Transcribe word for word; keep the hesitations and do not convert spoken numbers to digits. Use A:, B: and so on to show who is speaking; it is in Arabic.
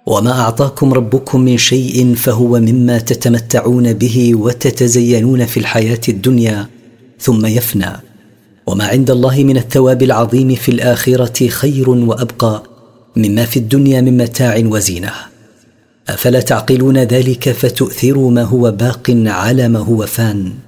A: وما أعطاكم ربكم من شيء فهو مما تتمتعون به وتتزينون في الحياة الدنيا ثم يفنى، وما عند الله من الثواب العظيم في الآخرة خير وأبقى مما في الدنيا من متاع وزينة. أفلا تعقلون ذلك فتؤثروا ما هو باق على ما هو فان؟